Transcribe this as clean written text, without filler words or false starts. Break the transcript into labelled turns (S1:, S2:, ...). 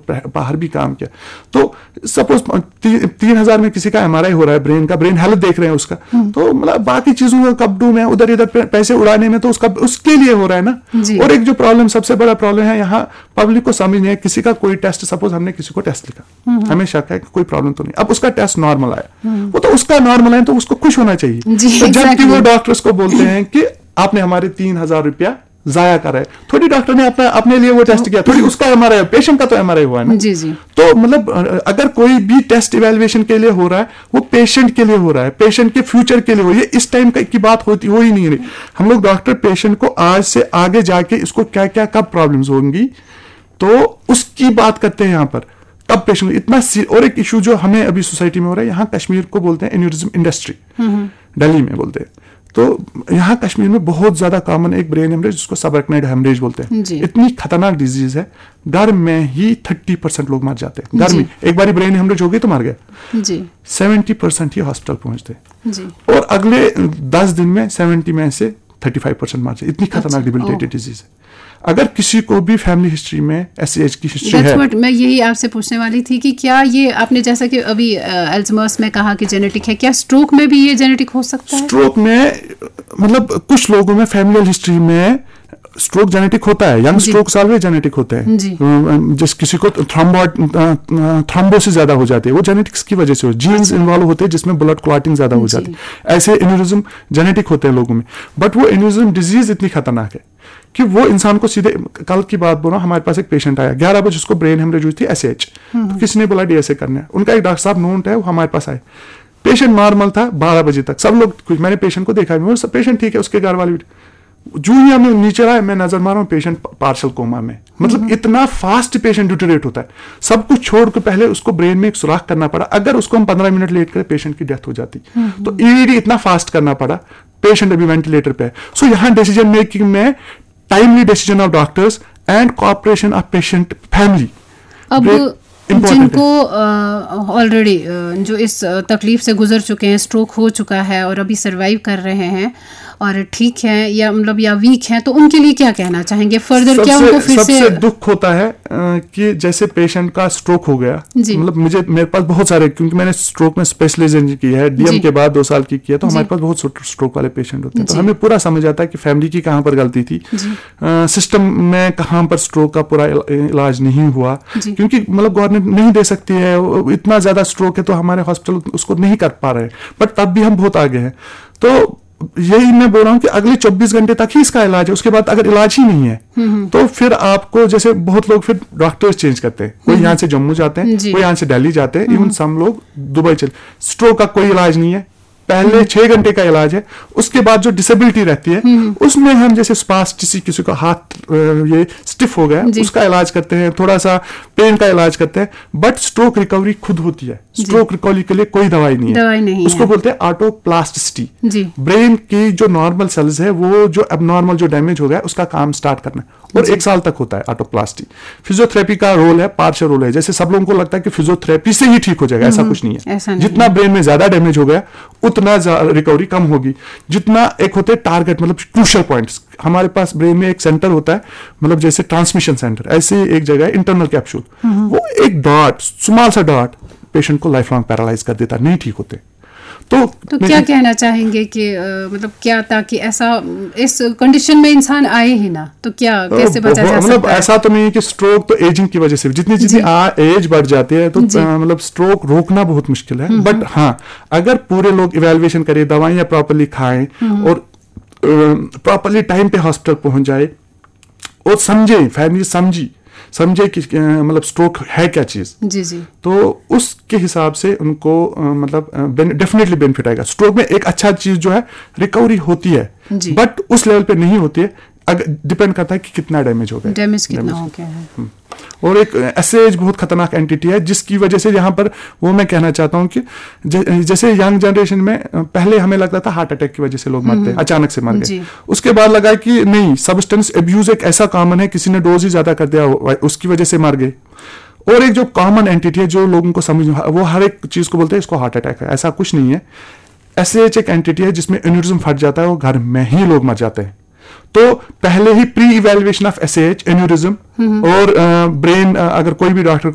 S1: बाहर भी काम किया, तो सपोज 3,000 में किसी का MRI हो रहा है, ब्रेन हेल्थ देख रहे हैं उसका, तो मतलब बाकी चीजों का कपड़ू में उधर इधर पैसे उड़ाने में तो उसके लिए हो रहा है ना। और एक जो प्रॉब्लम, सबसे बड़ा प्रॉब्लम है यहाँ, पब्लिक को समझ नहीं है, किसी का कोई टेस्ट, सपोज हमने किसी को टेस्ट लिखा, हमें शक है कि कोई प्रॉब्लम तो नहीं, अब उसका टेस्ट नॉर्मल आया, वो तो उसका नॉर्मल आया तो उसको खुश होना चाहिए, तो जबकि वो डॉक्टर्स को बोलते हैं कि आपने हमारे 3,000 रुपया जाया करा है। थोड़ी डॉक्टर ने अपने लिए वो टेस्ट किया, थोड़ी उसका MRI, पेशेंट का तो MRI हुआ है ना।
S2: जी जी।
S1: तो मतलब अगर कोई भी टेस्ट इवैल्यूएशन के लिए हो रहा है, वो पेशेंट के लिए हो रहा है, पेशेंट के फ्यूचर के लिए हो, ये इस टाइम की बात हो ही नहीं रही। हम लोग डॉक्टर पेशेंट को आज से आगे जाके इसको क्या क्या कब प्रॉब्लम्स होंगी तो उसकी बात करते हैं यहाँ पर, तब पेशेंट इतना। और एक इशू जो हमें अभी सोसाइटी में हो रहा है, यहाँ कश्मीर को बोलते हैं एन्यूरिज्म इंडस्ट्री, दिल्ली में बोलते हैं, तो यहाँ कश्मीर में बहुत ज्यादा कॉमन एक ब्रेन हेमरेज, जिसको सबअरेक्नोइड हेमरेज बोलते हैं। इतनी खतरनाक डिजीज है, घर में ही 30% लोग मर जाते हैं। घर में एक बार ब्रेन हेमरेज हो गई तो मर गया, 70% ही हॉस्पिटल पहुंचते हैं, और अगले 10 दिन में 70 में से 35% मर जाते। इतनी खतरनाक डिबिलिटेटेड डिजीज है। अगर किसी को भी फैमिली हिस्ट्री में SAH की हिस्ट्री है,
S2: मैं यही आपसे पूछने वाली थी कि क्या ये, आपने जैसा कि अभी अल्जाइमर्स में कहा कि जेनेटिक है, क्या स्ट्रोक में भी ये जेनेटिक हो सकता है? स्ट्रोक
S1: में मतलब कुछ लोगों में फैमिलियल हिस्ट्री में स्ट्रोक जेनेटिक होता है, यंग स्ट्रोक ऑलवेज जेनेटिक होते हैं। जिस किसी को थ्रोम्बोसिस ज्यादा हो जाती है, वो जेनेटिक्स की वजह से हो, जीन्स इन्वॉल्व होते हैं जिसमें ब्लड क्लॉटिंग ज्यादा हो जाती है। ऐसे एन्यूरिज्म जेनेटिक होते हैं लोगों में, बट वो एन्यूरिज्म डिजीज इतनी खतरनाक है कि वो इंसान को सीधे, कल की बात बोलो, हमारे पास एक पेशेंट आया 11 बजे, उसको ब्रेन हेमरेज हुई थी, SAH, तो किसी ने बोला DSA करना है, उनका एक डॉक्टर साहब नोन है, वो हमारे पास आए, पेशेंट नॉर्मल था 12 बजे तक, सब लोग, मैंने पेशेंट को देखा, पेशेंट ठीक है, उसके घर वाले जो ही हमें नीचे आया, मैं नजर मारा हूं, पेशेंट पार्शियल कोमा में, मतलब इतना फास्ट पेशेंट डिटेरियोरेट होता है। सब कुछ छोड़ के पहले उसको ब्रेन में एक सुराख करना पड़ा, अगर उसको हम 15 मिनट लेट करें पेशेंट की डेथ हो जाती, तो ED इतना फास्ट करना पड़ा, पेशेंट अभी वेंटिलेटर पे है। सो यहाँ डिसीजन मेकिंग में timely decision of doctors and cooperation of patient family.
S2: अब जिनको ऑलरेडी जो इस तकलीफ से गुजर चुके हैं, स्ट्रोक हो चुका है और अभी सरवाइव कर रहे हैं और ठीक है या मतलब या वीक हैं, तो उनके लिए क्या कहना चाहेंगे फर्दर? क्या उनको फिर से
S1: सबसे दुख होता है कि जैसे पेशेंट का स्ट्रोक हो गया, मतलब मेरे पास बहुत सारे, क्योंकि मैंने स्ट्रोक में स्पेशलाइजेशन की है, DM के बाद 2 साल की किया, तो हमारे पास बहुत स्ट्रोक वाले पेशेंट होते हैं, तो हमें पूरा समझ आता है कि फैमिली की कहाँ पर गलती थी, सिस्टम में कहाँ पर स्ट्रोक का पूरा इलाज नहीं हुआ, क्योंकि मतलब गवर्नमेंट नहीं दे सकती है, इतना ज्यादा स्ट्रोक है तो हमारे हॉस्पिटल उसको नहीं कर पा रहे, बट तब भी हम बहुत आगे हैं। तो यही मैं बोल रहा हूँ कि अगले 24 घंटे तक ही इसका इलाज है, उसके बाद अगर इलाज ही नहीं है तो फिर आपको, जैसे बहुत लोग फिर डॉक्टर्स चेंज करते हैं, कोई यहाँ से जम्मू जाते हैं, कोई यहाँ से दिल्ली जाते हैं, इवन सम लोग दुबई चले। स्ट्रोक का कोई इलाज नहीं है, पहले 6 घंटे का इलाज है, उसके बाद जो डिसेबिलिटी रहती है उसमें हम जैसे स्पास्टिसी, किसी का हाथ ये स्टिफ हो गया, उसका इलाज करते हैं, थोड़ा सा पेन का इलाज करते हैं, बट स्ट्रोक रिकवरी खुद होती है। स्ट्रोक रिकवरी के लिए कोई दवाई नहीं है, उसको बोलते हैं ऑटोप्लास्टिसिटी। ब्रेन की जो नॉर्मल सेल्स है, वो जो एबनॉर्मल जो डैमेज हो गया उसका काम स्टार्ट करना, और 1 साल तक होता है ऑटोप्लास्टी। फिजियोथेरेपी का रोल है, पार्शियल रोल है, जैसे सब लोगों को लगता है कि फिजियोथेरेपी से ही ठीक हो जाएगा, ऐसा कुछ नहीं है। जितना ब्रेन में ज्यादा डैमेज हो गया उतना रिकवरी कम होगी। जितना एक होते हैं टारगेट, मतलब क्रूशियल पॉइंट्स, हमारे पास ब्रेन में एक सेंटर होता है, मतलब जैसे ट्रांसमिशन सेंटर, ऐसे एक जगह है इंटरनल कैप्सूल, वो एक डॉट, स्मॉल सा डॉट पेशेंट को लाइफ लॉन्ग पैरालाइज कर देता, नहीं ठीक होते। तो
S2: क्या कहना चाहेंगे कि मतलब क्या, ताकि ऐसा इस कंडीशन में इंसान आए ही ना, तो क्या कैसे बचा जा सकता है?
S1: मतलब ऐसा तो नहीं है कि स्ट्रोक तो एजिंग की वजह से, जितनी एज बढ़ जाती है तो मतलब स्ट्रोक रोकना बहुत मुश्किल है, बट हाँ अगर पूरे लोग इवैल्यूएशन करें, दवाइयां प्रॉपर्ली खाएं और प्रॉपर्ली टाइम पे हॉस्पिटल पहुंच जाए और समझे, फैमिली समझे कि मतलब स्ट्रोक है क्या चीज, तो उसके हिसाब से उनको मतलब डेफिनेटली बेनिफिट आएगा। स्ट्रोक में एक अच्छा चीज जो है रिकवरी होती है, बट उस लेवल पे नहीं होती है, डिपेंड करता है कि कितना डैमेज हो गया,
S2: डैमेज कितना हो गया है।
S1: और एक SAH बहुत खतरनाक एंटिटी है, जिसकी वजह से यहाँ पर वो मैं कहना चाहता हूँ कि जैसे यंग जनरेशन में पहले हमें लगता था हार्ट अटैक की वजह से लोग मरते हैं, अचानक से मर गए, उसके बाद लगा कि नहीं, सब्सटेंस एब्यूज एक ऐसा कॉमन है, किसी ने डोज ही ज्यादा कर दिया उसकी वजह से मर गए। और एक जो कॉमन एंटिटी है जो लोगों को समझ, वो हर एक चीज को बोलते हैं इसको हार्ट अटैक है, ऐसा कुछ नहीं है। SAH एक एंटिटी है जिसमें एन्यूरिज्म फट जाता है, वो घर में ही लोग मर जाते हैं। तो पहले ही pre evaluation of SAH, aneurysm और ब्रेन, अगर कोई भी डॉक्टर